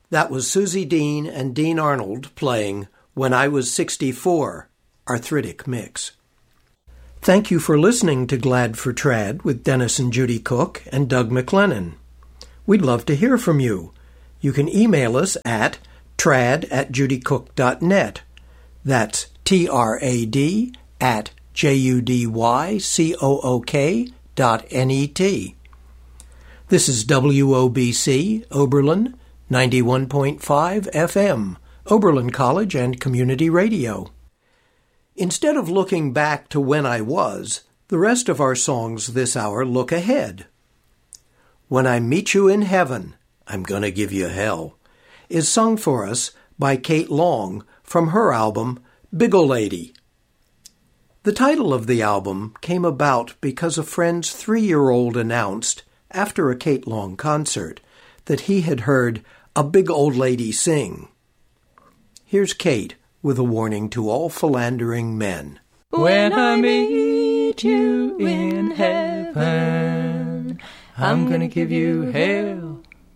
That was Susie Dean and Dean Arnold playing When I Was 64, Arthritic Mix. Thank you for listening to Glad for Trad with Dennis and Judy Cook and Doug McLennan. We'd love to hear from you. You can email us at trad@judycook.net. That's trad@judycook.net. This is WOBC, Oberlin, 91.5 FM, Oberlin College and Community Radio. Instead of looking back to when I was, the rest of our songs this hour look ahead. When I Meet You in Heaven, I'm Gonna Give You Hell, is sung for us by Kate Long from her album Big Ol' Lady. The title of the album came about because a friend's 3-year-old announced, after a Kate Long concert, that he had heard a big old lady sing. Here's Kate with a warning to all philandering men. When I meet you in heaven, I'm gonna give you hell.